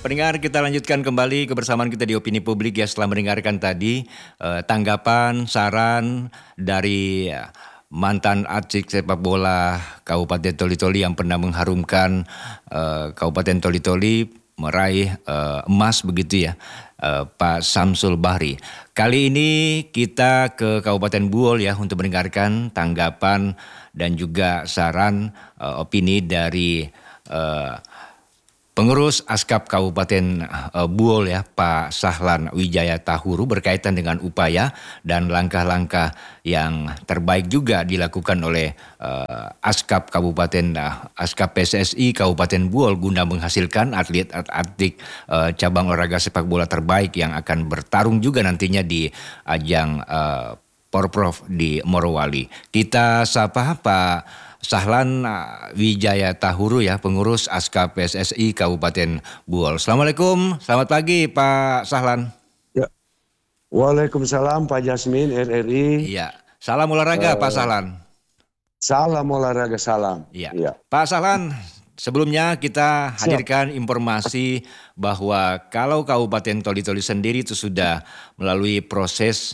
Pendengar, kita lanjutkan kembali kebersamaan kita di Opini Publik ya setelah mendengarkan tadi tanggapan, saran dari mantan atlet sepak bola Kabupaten Toli-Toli yang pernah mengharumkan Kabupaten Toli-Toli meraih emas begitu ya, Pak Samsul Bahri. Kali ini kita ke Kabupaten Buol ya untuk mendengarkan tanggapan dan juga saran opini dari Pengurus Askap Kabupaten Buol ya, Pak Sahlan Wijaya Tahuru berkaitan dengan upaya dan langkah-langkah yang terbaik juga dilakukan oleh Askap Kabupaten Askap PSSI Kabupaten Buol guna menghasilkan atlet-atlet cabang olahraga sepak bola terbaik yang akan bertarung juga nantinya di ajang Porprov di Morowali. Kita sapa Pak Sahlan Wijaya Tahuru ya, pengurus Askap PSSI Kabupaten Buol. Assalamualaikum, selamat pagi Pak Sahlan. Ya. Waalaikumsalam Pak Jasmin RRI. Iya, salam olahraga Pak Sahlan. Salam olahraga salam. Iya, Ya. Pak Sahlan, sebelumnya kita hadirkan informasi bahwa kalau Kabupaten Toli-Toli sendiri itu sudah melalui proses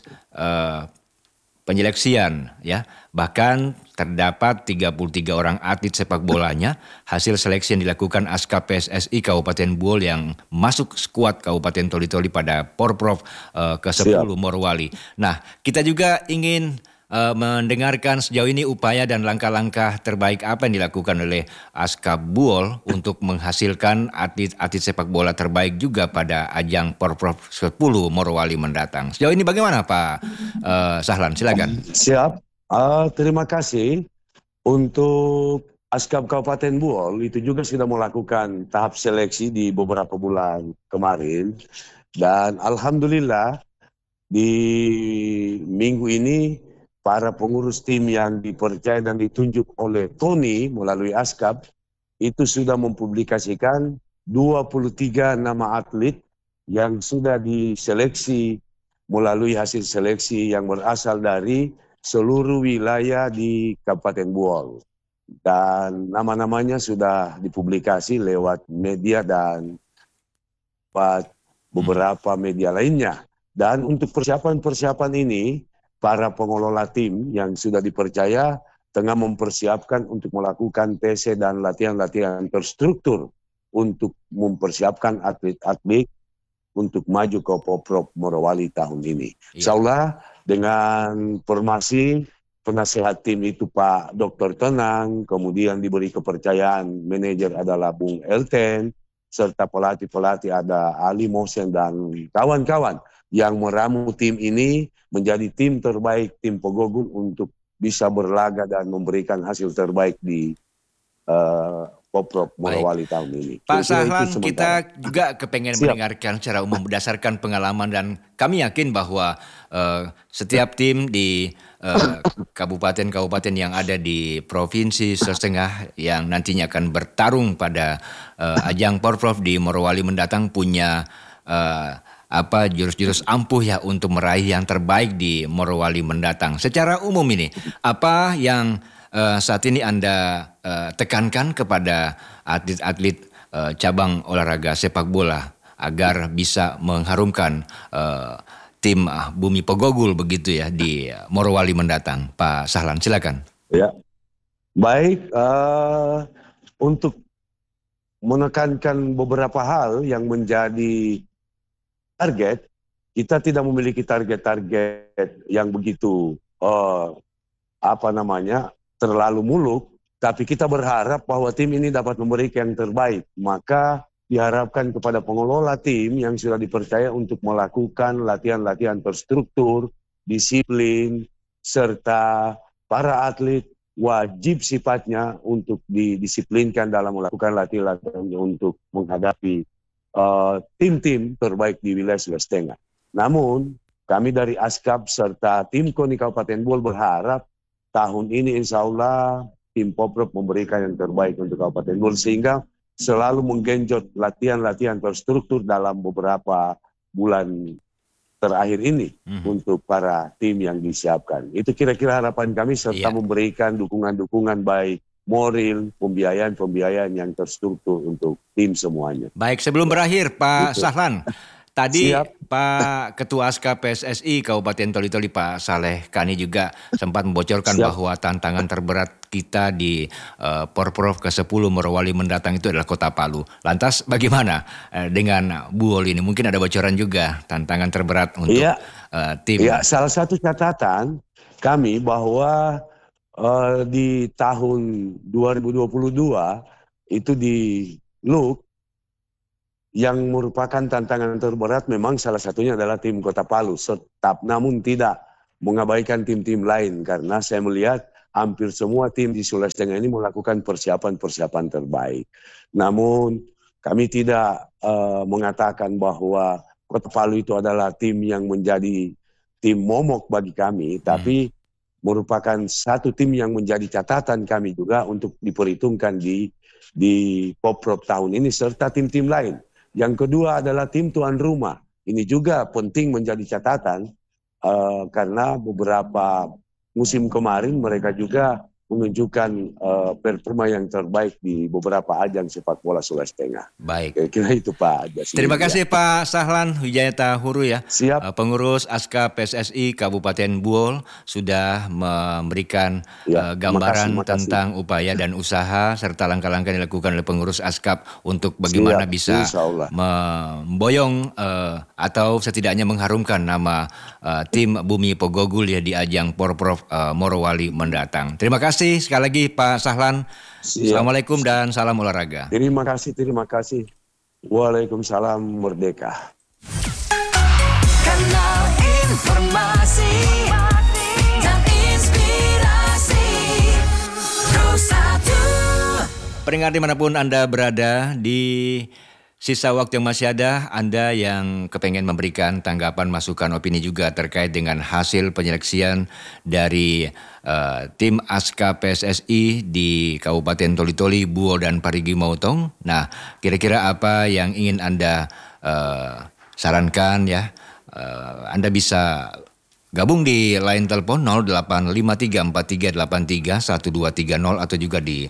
penyeleksian ya. Bahkan terdapat 33 orang atlet sepak bolanya hasil seleksi yang dilakukan Askap PSSI Kabupaten Buol yang masuk skuad Kabupaten Toli-Toli pada Porprov ke-10 Morowali. Nah, kita juga ingin mendengarkan sejauh ini upaya dan langkah-langkah terbaik apa yang dilakukan oleh Askap Buol untuk menghasilkan atlet-atlet sepak bola terbaik juga pada ajang Porprov 10 Morowali mendatang. Sejauh ini bagaimana Pak Sahlan? Silakan. Siap. Terima kasih untuk Askap Kabupaten Buol itu juga sudah melakukan tahap seleksi di beberapa bulan kemarin dan alhamdulillah di minggu ini para pengurus tim yang dipercaya dan ditunjuk oleh Tony melalui Askap itu sudah mempublikasikan 23 nama atlet yang sudah diseleksi melalui hasil seleksi yang berasal dari seluruh wilayah di Kabupaten Buol. Dan nama-namanya sudah dipublikasi lewat media dan beberapa media lainnya. Dan untuk persiapan-persiapan ini, para pengelola tim yang sudah dipercaya tengah mempersiapkan untuk melakukan TC dan latihan-latihan terstruktur untuk mempersiapkan atlet-atlet untuk maju ke Porprov Morowali tahun ini. Insya Allah dengan formasi penasehat tim itu Pak Dr. Tenang, kemudian diberi kepercayaan manajer adalah Bung Elten, serta pelatih-pelatih ada Ali Mohsen dan kawan-kawan yang meramu tim ini menjadi tim terbaik, tim Pogogul untuk bisa berlaga dan memberikan hasil terbaik di Porprov Morowali tahun ini. Pak Sahlan, kita juga kepengen mendengarkan secara umum berdasarkan pengalaman dan kami yakin bahwa setiap tim di kabupaten-kabupaten yang ada di Provinsi Sulawesi Tengah yang nantinya akan bertarung pada ajang Porprov di Morowali mendatang punya jurus-jurus ampuh ya untuk meraih yang terbaik di Morowali mendatang. Secara umum ini, apa yang saat ini Anda tekankan kepada atlet-atlet cabang olahraga sepak bola agar bisa mengharumkan tim Bumi Pogogul begitu ya di Morowali mendatang, Pak Sahlan, silakan. Ya, baik, untuk menekankan beberapa hal yang menjadi target, kita tidak memiliki target-target yang begitu terlalu muluk, tapi kita berharap bahwa tim ini dapat memberikan yang terbaik. Maka diharapkan kepada pengelola tim yang sudah dipercaya untuk melakukan latihan-latihan terstruktur, disiplin, serta para atlet wajib sifatnya untuk didisiplinkan dalam melakukan latihan-latihan untuk menghadapi tim-tim terbaik di wilayah Sulawesi Tengah. Namun, kami dari Askap serta tim KONI Kabupaten Buol berharap tahun ini insya Allah tim Porprov memberikan yang terbaik untuk Kabupaten Buol sehingga selalu menggenjot latihan-latihan terstruktur dalam beberapa bulan terakhir ini untuk para tim yang disiapkan. Itu kira-kira harapan kami serta memberikan dukungan-dukungan baik moral, pembiayaan yang terstruktur untuk tim semuanya. Baik, sebelum berakhir Pak Gitu. Sahlan, tadi Siap. Pak Ketua Aska PSSI Kabupaten Toli-Toli Pak Saleh Kani juga sempat membocorkan Siap. bahwa tantangan terberat kita di Porprov ke-10 Morowali mendatang itu adalah Kota Palu. Lantas bagaimana dengan Buol ini? Mungkin ada bocoran juga tantangan terberat untuk Iya, tim. iya, salah satu catatan kami bahwa di tahun 2022 itu di LUK yang merupakan tantangan terberat memang salah satunya adalah tim Kota Palu. Namun tidak mengabaikan tim-tim lain karena saya melihat hampir semua tim di Sulawesi Tengah ini melakukan persiapan-persiapan terbaik. Namun kami tidak mengatakan bahwa Kota Palu itu adalah tim yang menjadi tim momok bagi kami, tapi merupakan satu tim yang menjadi catatan kami juga untuk diperhitungkan di Porprov tahun ini serta tim-tim lain. Yang kedua adalah tim tuan rumah. Ini juga penting menjadi catatan karena beberapa musim kemarin mereka juga menunjukkan performa yang terbaik di beberapa ajang sepak bola Sulawesi Tengah. Baik. Kira-kira itu Pak Jasmine. Terima kasih Pak Sahlan Wijaya Tahuru ya. Siap. Pengurus Aska PSSI Kabupaten Buol sudah memberikan Ya, gambaran makasih. tentang upaya dan usaha serta langkah-langkah yang dilakukan oleh pengurus Askap untuk bagaimana Siap, bisa insyaallah. memboyong atau setidaknya mengharumkan nama tim Bumi Pogogul ya di ajang Porprov Morowali mendatang. Terima kasih sekali lagi Pak Sahlan. Siap. Assalamualaikum dan salam olahraga. Terima kasih. Waalaikumsalam, merdeka. Kanal informasi dan inspirasi Terus Satu. Pendengar dimanapun Anda berada, di sisa waktu yang masih ada, Anda yang kepengen memberikan tanggapan, masukan, opini juga terkait dengan hasil penyeleksian dari tim Aska PSSI di Kabupaten Toli-Toli, Buol, dan Parigi Motong. Nah, kira-kira apa yang ingin Anda sarankan ya? Anda bisa gabung di line telepon 085343831230 atau juga di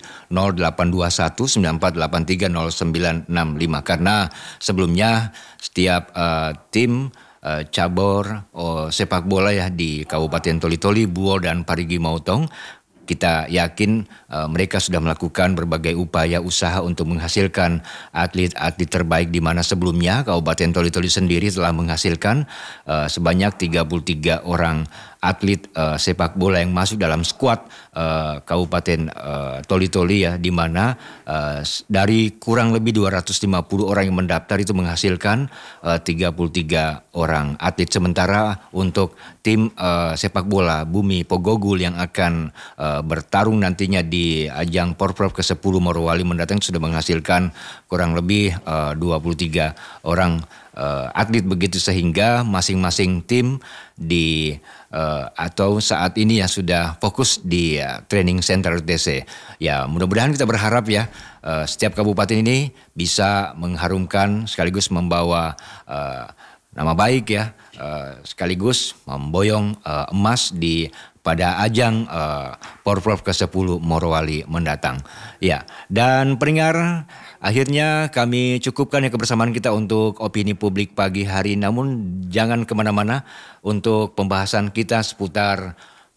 082194830965 karena sebelumnya setiap tim cabur sepak bola ya di Kabupaten Toli-Toli, Buol, dan Parigi Motong, kita yakin mereka sudah melakukan berbagai upaya usaha untuk menghasilkan atlet-atlet terbaik di mana sebelumnya Kabupaten Toli-Toli sendiri telah menghasilkan sebanyak 33 orang atlet sepak bola yang masuk dalam skuad Kabupaten Toli-Toli ya, di mana dari kurang lebih 250 orang yang mendaftar itu menghasilkan 33 orang atlet. Sementara untuk tim sepak bola Bumi Pogogul yang akan bertarung nantinya di ajang Porprov ke-10 Morowali mendatang sudah menghasilkan kurang lebih 23 orang atlet, begitu sehingga masing-masing tim di atau saat ini ya sudah fokus di training center TC. Ya, mudah-mudahan kita berharap ya setiap kabupaten ini bisa mengharumkan sekaligus membawa nama baik ya, sekaligus memboyong emas pada ajang Porprov ke-10 Morowali mendatang. Ya, dan pendengar, akhirnya kami cukupkan ya kebersamaan kita untuk opini publik pagi hari. Namun jangan kemana-mana untuk pembahasan kita seputar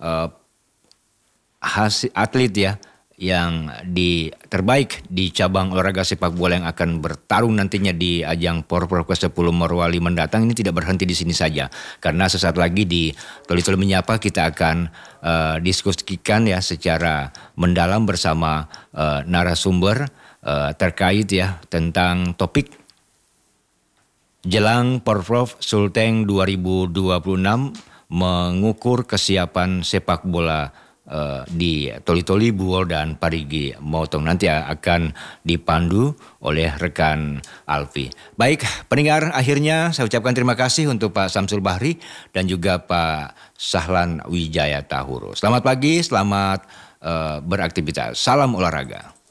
hasil atlet ya yang terbaik di cabang olahraga sepak bola yang akan bertarung nantinya di ajang Porprov ke-10 Morowali mendatang. Ini tidak berhenti di sini saja, karena sesaat lagi di Toli-Toli Menyapa kita akan diskusikan ya secara mendalam bersama narasumber terkait ya tentang topik jelang Porprov Sulteng 2026 mengukur kesiapan sepak bola di Toli-Toli, Buol, dan Parigi Motong. Nanti akan dipandu oleh rekan Alfi. Baik, pendengar, akhirnya saya ucapkan terima kasih untuk Pak Samsul Bahri dan juga Pak Sahlan Wijaya Tahuru. Selamat pagi, selamat beraktivitas. Salam olahraga.